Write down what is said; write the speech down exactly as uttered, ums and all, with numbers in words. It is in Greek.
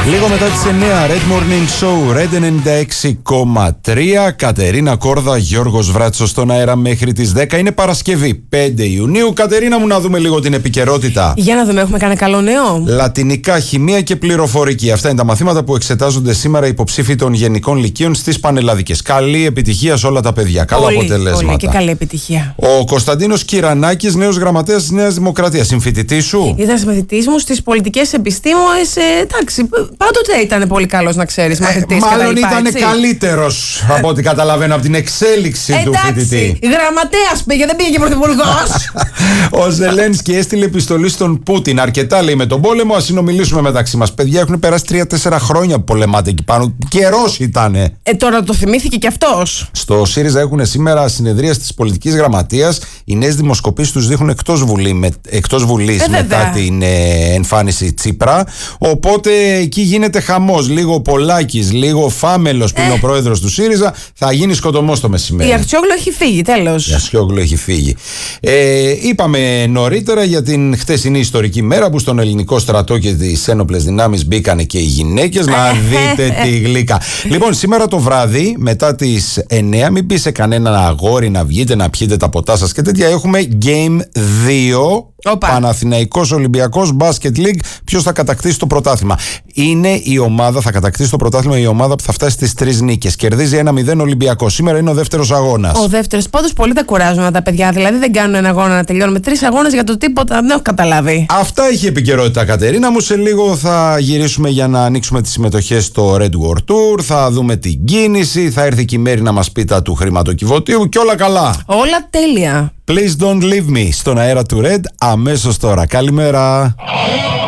Λίγο μετά τις εννιά, Red Morning Show, Red ενενήντα έξι κόμμα τρία. Κατερίνα Κόρδα, Γιώργος Βράτσος στον αέρα μέχρι τις δέκα. Είναι Παρασκευή, πέντε Ιουνίου. Κατερίνα μου, να δούμε λίγο την επικαιρότητα. Για να δούμε, έχουμε κανένα καλό νέο. Λατινικά, χημεία και πληροφορική. Αυτά είναι τα μαθήματα που εξετάζονται σήμερα οι υποψήφοι των Γενικών Λυκείων στις πανελλαδικές. Καλή επιτυχία σε όλα τα παιδιά. Καλά Πολύ, αποτελέσματα. Πολύ και καλή επιτυχία. Ο Κωνσταντίνος Κυρανάκης, νέος γραμματέας της Νέας Δημοκρατίας. Συμφοιτητής σου. Ήταν συμφοιτητής μου στις πολιτικές επιστήμες. Ε, εντάξει, πάντοτε ήταν πολύ καλός, να ξέρεις. Μαθητής, ε, μάλλον λοιπά, ήταν έτσι. καλύτερος από ό,τι καταλαβαίνω από την εξέλιξη Εντάξει, του φοιτητή. Γραμματέας πήγε, δεν πήγε και πρωθυπουργός. Ο Ζελένσκι έστειλε επιστολή στον Πούτιν. Αρκετά λέει με τον πόλεμο. Ας συνομιλήσουμε μεταξύ μας. Παιδιά, έχουν περάσει τρία τέσσερα χρόνια που πολεμάτε εκεί πάνω. Καιρός ήτανε. Ε, τώρα το θυμήθηκε κι αυτός. Στο ΣΥΡΙΖΑ έχουν σήμερα συνεδρία της πολιτικής γραμματείας. Οι νέες δημοσκοπήσεις τους δείχνουν εκτός, βουλή, με, εκτός Βουλής ε, μετά την ε, εμφάνιση Τσίπρα. Οπότε εκεί γίνεται χαμός. Λίγο Πολάκης, λίγο Φάμελος που είναι ο πρόεδρος του ΣΥΡΙΖΑ. Θα γίνει σκοτωμός το μεσημέρι. Η Αρτσιόγλου έχει φύγει, τέλος. Η Αρτσιόγλου έχει φύγει. Ε, είπαμε νωρίτερα για την χτεσινή ιστορική μέρα που στον ελληνικό στρατό και τις ένοπλες δυνάμεις μπήκανε και οι γυναίκες. Να δείτε τη γλύκα. Λοιπόν, σήμερα το βράδυ, μετά τις εννιά, μην πει σε κανέναν αγόρι να βγείτε να πιείτε τα ποτά σας και τέτοια. Έχουμε Game δύο. Οπα. Παναθηναϊκός Ολυμπιακός Basket League. Ποιος θα κατακτήσει το πρωτάθλημα? Είναι η ομάδα, θα κατακτήσει το πρωτάθλημα η ομάδα που θα φτάσει στις τρεις νίκες. Κερδίζει ένα μηδέν Ολυμπιακός. Σήμερα είναι ο δεύτερος αγώνας. Ο δεύτερος. Πάντως πολύ τα κουράζουν τα παιδιά. Δηλαδή δεν κάνουν ένα αγώνα να τελειώνουν με τρεις αγώνες για το τίποτα. Δεν έχω καταλάβει. Αυτά έχει επικαιρότητα, Κατερίνα μου. Σε λίγο θα γυρίσουμε για να ανοίξουμε τις συμμετοχές στο Red World Tour. Θα δούμε την κίνηση. Θα έρθει και η Μέρη να μας πει τα του χρηματοκιβωτίου και όλα καλά. Όλα τέλεια. Please don't leave me στον αέρα του Red αμέσως τώρα. Καλημέρα.